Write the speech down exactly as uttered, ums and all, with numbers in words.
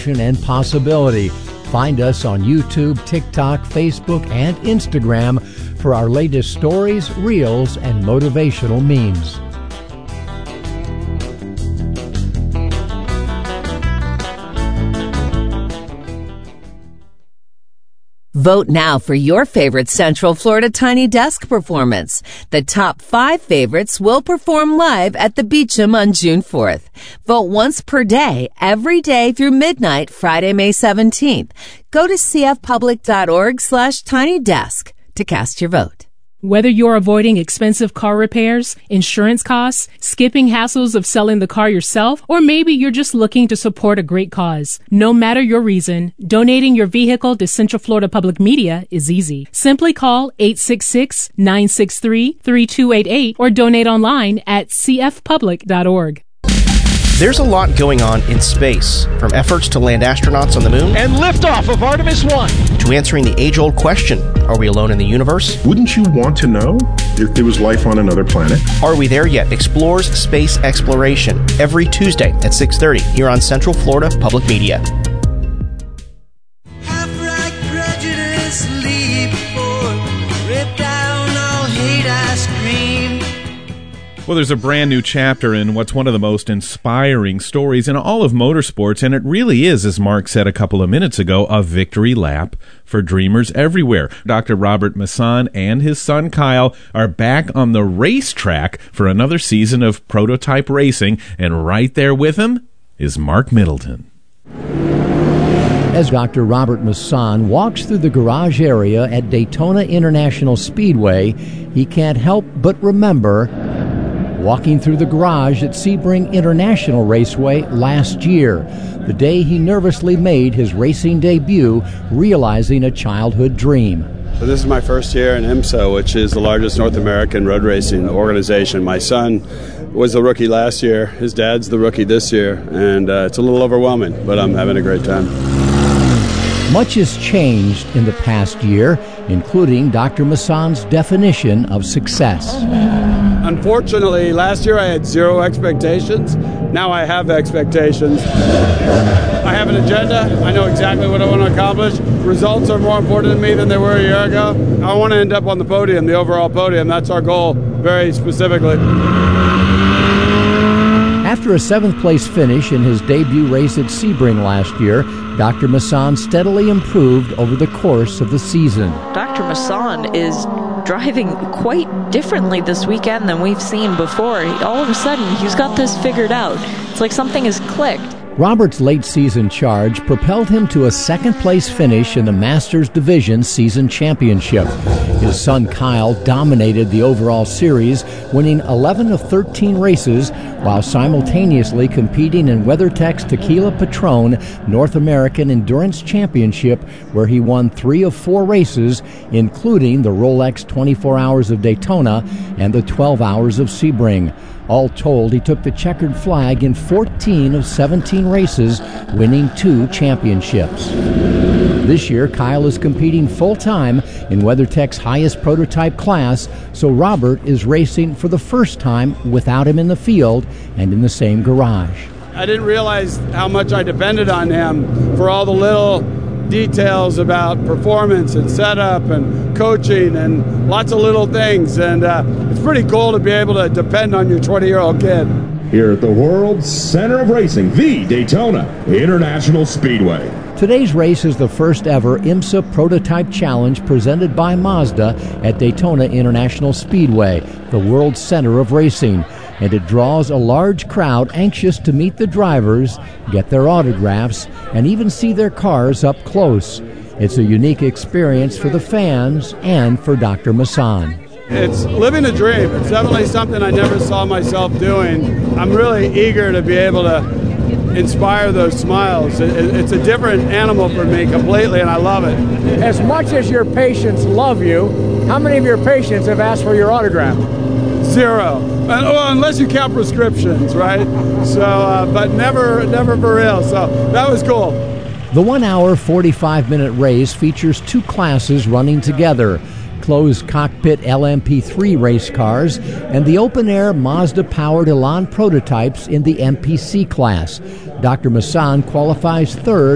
motion and possibility. Find us on YouTube, TikTok, Facebook, and Instagram for our latest stories, reels, and motivational memes. Vote now for your favorite Central Florida Tiny Desk performance. The top five favorites will perform live at the Beecham on June fourth. Vote once per day, every day through midnight, Friday, May seventeenth. Go to cfpublic.org slash tiny desk to cast your vote. Whether you're avoiding expensive car repairs, insurance costs, skipping hassles of selling the car yourself, or maybe you're just looking to support a great cause. No matter your reason, donating your vehicle to Central Florida Public Media is easy. Simply call eight six six, nine six three, three two eight eight or donate online at c f public dot org. There's a lot going on in space, from efforts to land astronauts on the moon and liftoff of Artemis one to answering the age-old question, are we alone in the universe? Wouldn't you want to know if there was life on another planet? Are We There Yet? Explores space exploration every Tuesday at six thirty here on Central Florida Public Media. Half-right prejudice, leap forward, rip down all hate ice cream. Well, there's a brand new chapter in what's one of the most inspiring stories in all of motorsports, and it really is, as Mark said a couple of minutes ago, a victory lap for dreamers everywhere. Doctor Robert Masson and his son Kyle are back on the racetrack for another season of prototype racing, and right there with him is Mark Middleton. As Doctor Robert Masson walks through the garage area at Daytona International Speedway, he can't help but remember walking through the garage at Sebring International Raceway last year, the day he nervously made his racing debut, realizing a childhood dream. So this is my first year in IMSA, which is the largest North American road racing organization. My son was the rookie last year. His dad's the rookie this year, and uh, it's a little overwhelming, but I'm having a great time. Much has changed in the past year, including Doctor Masson's definition of success. Unfortunately, last year I had zero expectations. Now I have expectations. I have an agenda. I know exactly what I want to accomplish. Results are more important to me than they were a year ago. I want to end up on the podium, the overall podium. That's our goal, very specifically. After a seventh-place finish in his debut race at Sebring last year, Doctor Masson steadily improved over the course of the season. Doctor Masson is driving quite differently this weekend than we've seen before. All of a sudden, he's got this figured out. It's like something has clicked. Robert's late-season charge propelled him to a second-place finish in the Masters Division Season Championship. His son Kyle dominated the overall series, winning eleven of thirteen races, while simultaneously competing in WeatherTech's Tequila Patron North American Endurance Championship, where he won three of four races, including the Rolex twenty-four Hours of Daytona and the twelve Hours of Sebring. All told, he took the checkered flag in fourteen of seventeen races, winning two championships. This year, Kyle is competing full-time in WeatherTech's highest prototype class, so Robert is racing for the first time without him in the field and in the same garage. I didn't realize how much I depended on him for all the little details about performance and setup and coaching and lots of little things, and uh, it's pretty cool to be able to depend on your twenty-year-old kid. Here at the world's center of racing, the Daytona International Speedway. Today's race is the first ever IMSA Prototype Challenge presented by Mazda at Daytona International Speedway, the world's center of racing, and it draws a large crowd anxious to meet the drivers, get their autographs, and even see their cars up close. It's a unique experience for the fans and for Doctor Masson. It's living a dream. It's definitely something I never saw myself doing. I'm really eager to be able to inspire those smiles. It's a different animal for me completely, and I love it. As much as your patients love you, how many of your patients have asked for your autograph? Zero. And, well, unless you count prescriptions, right? So, uh, but never, never for real. So that was cool. The one-hour, forty-five-minute race features two classes running together: closed cockpit L M P three race cars and the open-air Mazda-powered Elan prototypes in the M P C class. Doctor Masson qualifies third